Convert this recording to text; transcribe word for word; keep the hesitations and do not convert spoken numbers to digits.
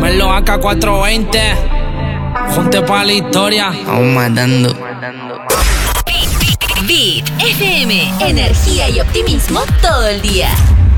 Carlos A K cuatrocientos veinte. Junte para la historia. Aún matando. Beat F M. Energía y optimismo todo el día.